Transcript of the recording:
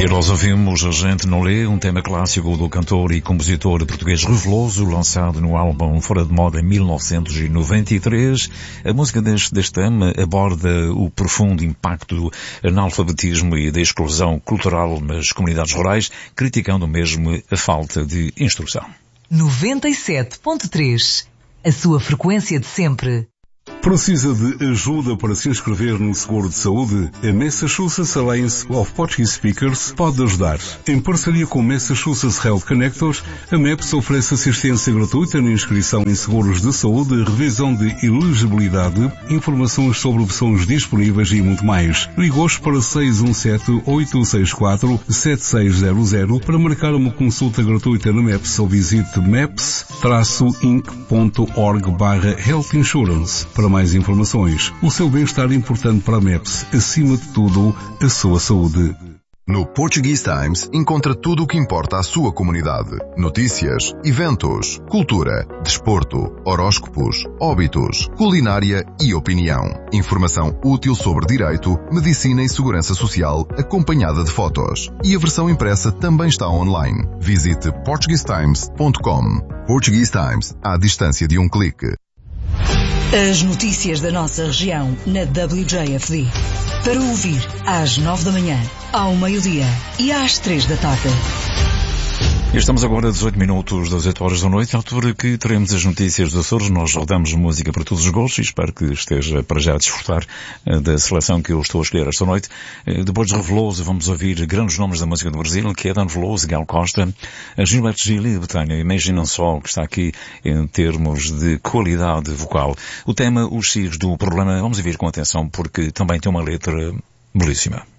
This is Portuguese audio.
E nós ouvimos A Gente Não Lê, um tema clássico do cantor e compositor português Reveloso, lançado no álbum Fora de Moda em 1993. A música deste tema aborda o profundo impacto do analfabetismo e da exclusão cultural nas comunidades rurais, criticando mesmo a falta de instrução. 97.3, a sua frequência de sempre. Precisa de ajuda para se inscrever no seguro de saúde? A Massachusetts Alliance of Portuguese Speakers pode ajudar. Em parceria com Massachusetts Health Connectors, a MAPS oferece assistência gratuita na inscrição em seguros de saúde, revisão de elegibilidade, informações sobre opções disponíveis e muito mais. Ligue hoje para 617-864-7600 para marcar uma consulta gratuita na MAPS ou visite maps-inc.org/health insurance. Para mais informações, o seu bem-estar é importante para a MAPS, acima de tudo, a sua saúde. No Portuguese Times encontra tudo o que importa à sua comunidade. Notícias, eventos, cultura, desporto, horóscopos, óbitos, culinária e opinião. Informação útil sobre direito, medicina e segurança social, acompanhada de fotos. E a versão impressa também está online. Visite portuguesetimes.com. Portuguese Times, à distância de um clique. As notícias da nossa região na WJFD. Para ouvir às 9 da manhã, ao meio-dia e às 3 da tarde. Estamos agora a 18 minutos das 8 horas da noite, à altura que teremos as notícias dos Açores. Nós rodamos música para todos os gostos e espero que esteja para já a desfrutar da seleção que eu estou a escolher esta noite. Depois de Reveloso, vamos ouvir grandes nomes da música do Brasil, que é Dan Veloso, Gal Costa, Gilberto Gil e Betânia. Imaginem só o que está aqui em termos de qualidade vocal. O tema Os Cigos do Problema, vamos ouvir com atenção porque também tem uma letra belíssima.